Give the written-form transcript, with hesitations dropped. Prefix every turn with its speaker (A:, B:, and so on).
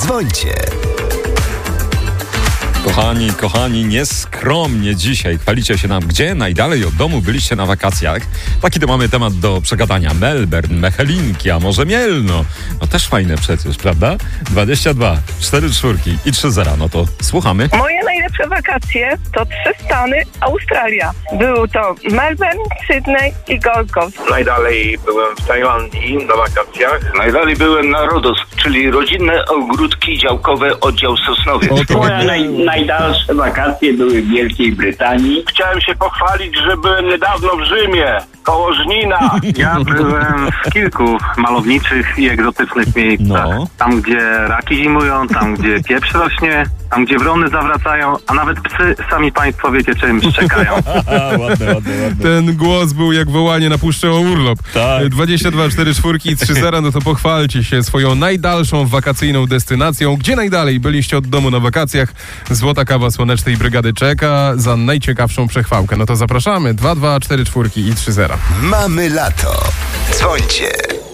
A: Dzwońcie.
B: Kochani, nieskromnie dzisiaj chwalicie się nam, gdzie najdalej od domu byliście na wakacjach. Taki to mamy temat do przegadania. Melbourne, Mechelinki, a może Mielno. No też fajne przecież, prawda? 22, 4 czwórki i 3 zera. No to słuchamy.
C: Moje najlepsze wakacje to 3 Stany, Australia. Był to Melbourne, Sydney i Gold Coast.
D: Najdalej byłem w Tajlandii na wakacjach. Najdalej byłem na Rhodos, czyli rodzinne ogródki działkowe, oddział Sosnowiec.
E: Moje najdalsze wakacje były w Wielkiej Brytanii.
D: Chciałem się pochwalić, że byłem niedawno w Rzymie, koło Żnina.
F: Ja byłem w kilku malowniczych i egzotycznych miejscach.
B: No.
F: Tam, gdzie raki zimują, tam, gdzie pieprz rośnie, tam, gdzie wrony zawracają, a nawet psy, sami państwo wiecie, czym szczekają.
B: Ładne.
G: Ten głos był jak wołanie na puszczę o urlop.
B: Tak.
G: 22, 4 czwórki i 3 zera, no to pochwalcie się swoją najdalszą wakacyjną destynacją. Gdzie najdalej byliście od domu na wakacjach? Złota kawa Słonecznej Brygady czeka za najciekawszą przechwałkę. No to zapraszamy. 2, 4 czwórki i 3 zera.
A: Mamy lato. Dzwońcie.